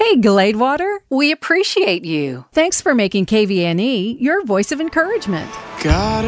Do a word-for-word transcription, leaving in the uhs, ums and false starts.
Hey, Gladewater. We appreciate you. Thanks for making K V N E your voice of encouragement. God